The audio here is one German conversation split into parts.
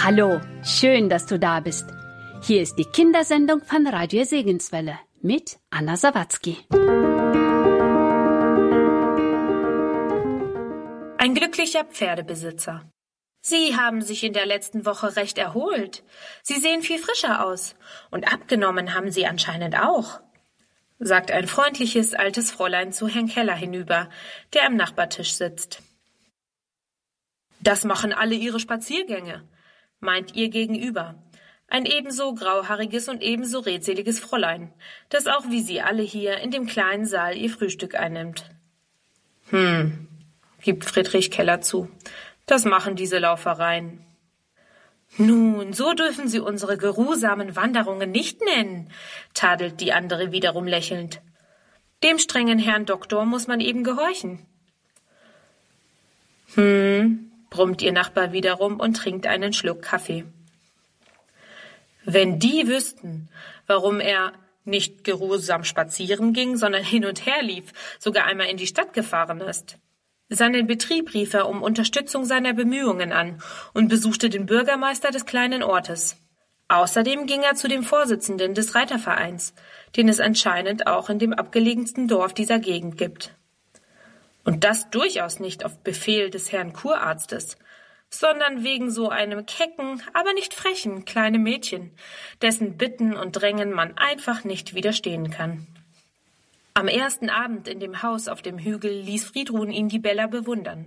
Hallo, schön, dass du da bist. Hier ist die Kindersendung von Radio Segenswelle mit Anna Sawatzki. Ein glücklicher Pferdebesitzer. Sie haben sich in der letzten Woche recht erholt. Sie sehen viel frischer aus. Und abgenommen haben Sie anscheinend auch, sagt ein freundliches altes Fräulein zu Herrn Keller hinüber, der am Nachbartisch sitzt. Das machen alle Ihre Spaziergänge, meint ihr Gegenüber. Ein ebenso grauhaariges und ebenso redseliges Fräulein, das auch wie Sie alle hier in dem kleinen Saal ihr Frühstück einnimmt. Gibt Friedrich Keller zu. Das machen diese Laufereien. Nun, so dürfen Sie unsere geruhsamen Wanderungen nicht nennen, tadelt die andere wiederum lächelnd. Dem strengen Herrn Doktor muss man eben gehorchen. Brummt ihr Nachbar wiederum und trinkt einen Schluck Kaffee. Wenn die wüssten, warum er nicht geruhsam spazieren ging, sondern hin und her lief, sogar einmal in die Stadt gefahren ist. Seinen Betrieb rief er um Unterstützung seiner Bemühungen an und besuchte den Bürgermeister des kleinen Ortes. Außerdem ging er zu dem Vorsitzenden des Reitervereins, den es anscheinend auch in dem abgelegensten Dorf dieser Gegend gibt. Und das durchaus nicht auf Befehl des Herrn Kurarztes, sondern wegen so einem kecken, aber nicht frechen kleinen Mädchen, dessen Bitten und Drängen man einfach nicht widerstehen kann. Am ersten Abend in dem Haus auf dem Hügel ließ Friedrun ihn die Bella bewundern.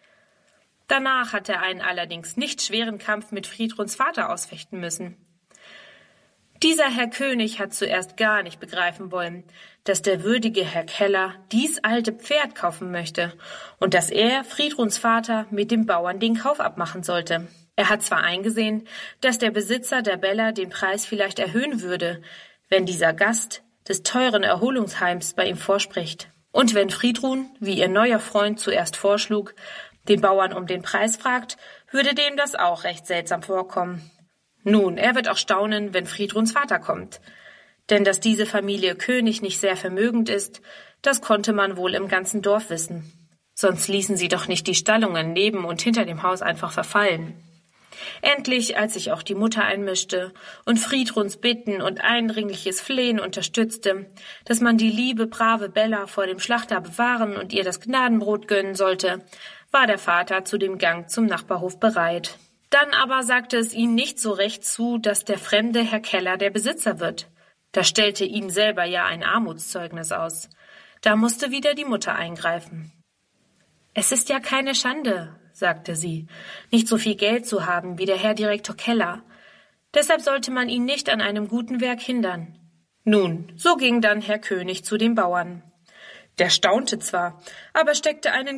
Danach hat er einen allerdings nicht schweren Kampf mit Friedruns Vater ausfechten müssen. Dieser Herr König hat zuerst gar nicht begreifen wollen, dass der würdige Herr Keller dies alte Pferd kaufen möchte und dass er, Friedruns Vater, mit dem Bauern den Kauf abmachen sollte. Er hat zwar eingesehen, dass der Besitzer der Bella den Preis vielleicht erhöhen würde, wenn dieser Gast des teuren Erholungsheims bei ihm vorspricht. Und wenn Friedrun, wie ihr neuer Freund zuerst vorschlug, den Bauern um den Preis fragt, würde dem das auch recht seltsam vorkommen. Nun, er wird auch staunen, wenn Friedruns Vater kommt. Denn dass diese Familie König nicht sehr vermögend ist, das konnte man wohl im ganzen Dorf wissen. Sonst ließen sie doch nicht die Stallungen neben und hinter dem Haus einfach verfallen. Endlich, als sich auch die Mutter einmischte und Friedruns Bitten und eindringliches Flehen unterstützte, dass man die liebe, brave Bella vor dem Schlachter bewahren und ihr das Gnadenbrot gönnen sollte, war der Vater zu dem Gang zum Nachbarhof bereit. Dann aber sagte es ihm nicht so recht zu, dass der fremde Herr Keller der Besitzer wird. Da stellte ihm selber ja ein Armutszeugnis aus. Da musste wieder die Mutter eingreifen. »Es ist ja keine Schande«, sagte sie, »nicht so viel Geld zu haben wie der Herr Direktor Keller. Deshalb sollte man ihn nicht an einem guten Werk hindern.« Nun, so ging dann Herr König zu dem Bauern. Der staunte zwar, aber steckte einen